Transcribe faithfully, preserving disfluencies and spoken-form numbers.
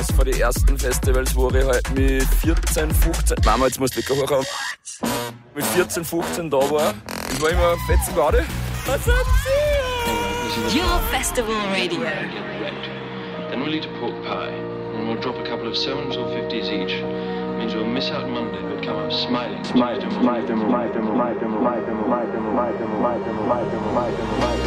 eines von den ersten Festivals, wo ich halt mit vierzehn, fünfzehn, Mama, jetzt musst du wirklich hochhauen, mit vierzehn, fünfzehn da war. Ich war immer fetzen Garde. Was sind Sie? Your Festival Radio. Then we'll eat a pork pie, and we'll drop a couple of sevens or fifties each. Means we'll miss out Monday, but come up smiling. Smiling, smiling, smiling, smiling, smiling, smiling, smiling, smiling, smiling, smiling, smiling, smiling.